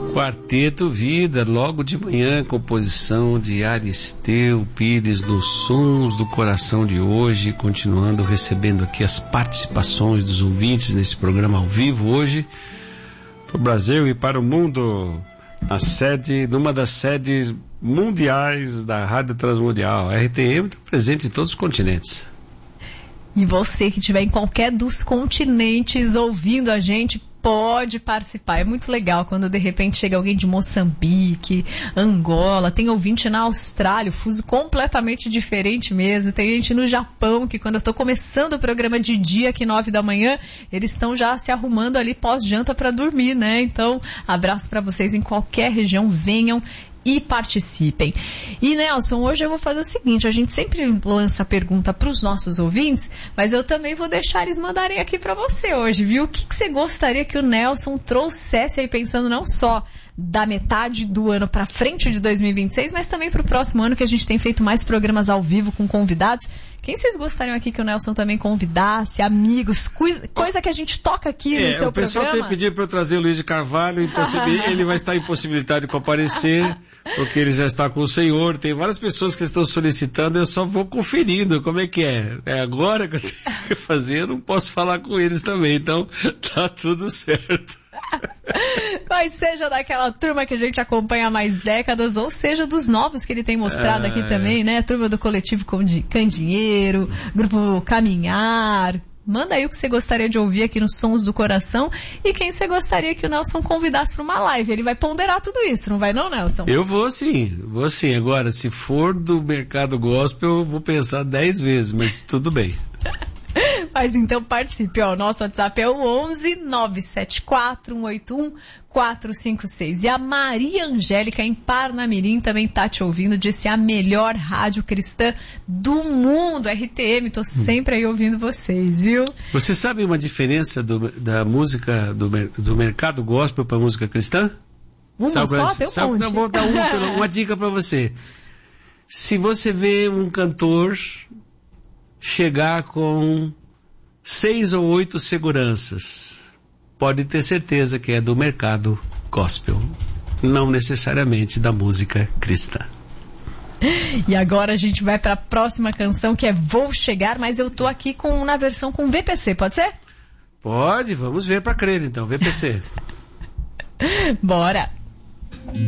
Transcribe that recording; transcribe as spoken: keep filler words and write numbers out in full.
Quarteto Vida, logo de manhã, composição de Aristeu Pires, dos Sons do Coração de hoje, continuando recebendo aqui as participações dos ouvintes nesse programa ao vivo hoje, para o Brasil e para o mundo, na sede, numa das sedes mundiais da Rádio Transmundial. A R T M está presente em todos os continentes. E você que estiver em qualquer dos continentes ouvindo a gente, pode participar. É muito legal quando de repente chega alguém de Moçambique, Angola, tem ouvinte na Austrália, o fuso completamente diferente mesmo. Tem gente no Japão que quando eu estou começando o programa de dia aqui nove da manhã, eles estão já se arrumando ali pós-janta para dormir, né? Então, abraço para vocês em qualquer região, venham e participem. E Nelson, hoje eu vou fazer o seguinte, a gente sempre lança a pergunta para os nossos ouvintes, mas eu também vou deixar eles mandarem aqui para você hoje, viu? O que, que você gostaria que o Nelson trouxesse aí, pensando não só da metade do ano para frente de dois mil e vinte e seis, mas também para o próximo ano, que a gente tem feito mais programas ao vivo com convidados. Quem vocês gostariam aqui que o Nelson também convidasse, amigos, coisa que a gente toca aqui é, no seu programa? O pessoal programa. Tem pedido para eu trazer o Luiz de Carvalho, ele vai estar impossibilitado de comparecer, porque ele já está com o Senhor. Tem várias pessoas que estão solicitando, eu só vou conferindo como é que é. É agora que eu tenho que fazer, eu não posso falar com eles também, então tá tudo certo. Mas seja daquela turma que a gente acompanha há mais décadas, ou seja dos novos que ele tem mostrado ah, aqui é. também, né? Turma do Coletivo Candinheiro, Grupo Caminhar. Manda aí o que você gostaria de ouvir aqui nos Sons do Coração e quem você gostaria que o Nelson convidasse para uma live. Ele vai ponderar tudo isso, não vai não, Nelson? Eu vou sim, vou sim. Agora, se for do mercado gospel, eu vou pensar dez vezes, mas tudo bem. Mas então participe, ó, o nosso WhatsApp é o onze nove sete quatro um oito um quatro cinco seis. E a Maria Angélica em Parnamirim também tá te ouvindo, disse a melhor rádio cristã do mundo, R T M, tô sempre aí ouvindo vocês, viu? Você sabe uma diferença do, da música, do, do mercado gospel para música cristã? Uma sabe, só? Tem um monte. Não, vou dar um, uma dica para você. Se você vê um cantor chegar com seis ou oito seguranças, pode ter certeza que é do mercado gospel, não necessariamente da música cristã. E agora a gente vai para a próxima canção, que é Vou Chegar, mas eu tô aqui com, na versão com V P C, pode ser? Pode, vamos ver para crer então, V P C. Bora!